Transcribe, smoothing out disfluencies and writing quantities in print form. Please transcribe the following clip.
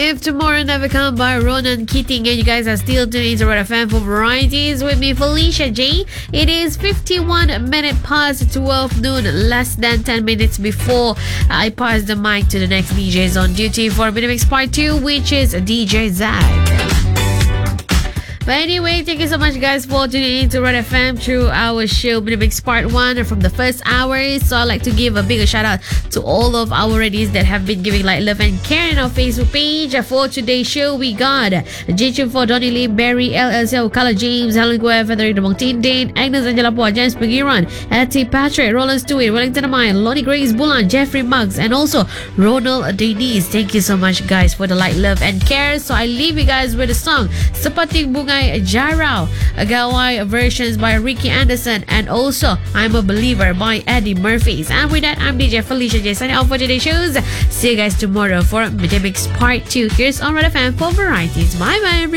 If Tomorrow Never Come by Ronan Keating, and you guys are still tuning into Red FM for varieties with me, Felicia J. It is 51 minutes past 12 noon, less than 10 minutes before I pass the mic to the next DJs on duty for Minimix Part 2, which is DJ Zag. But anyway, thank you so much, guys, for tuning in to Red FM through our show Minimix Part 1 from the first hour. So I'd like to give a bigger shout out to all of our reddies that have been giving like love and care on our Facebook page. For today's show, we got Jichun for Donny Lee, Barry, LLC, Color James, Helen Guerra, Federico Monctin, Dane, Agnes Angela Poa, James Pagiran, Etty Patrick, Roland Stewart, Wellington Amaya, Lonnie Grace Bulan, Jeffrey Muggs, and also Ronald Denise. Thank you so much, guys, for the light, love, and care. So I leave you guys with a song, Seperti Bungai Jarau, Gawai versions by Ricky Anderson, and also I'm a Believer by Eddie Murphys. And with that, I'm DJ Felicia J signing off for today's shows. See you guys tomorrow for Minimix Part 2. Here's on Red FM for varieties. Bye bye, everyone.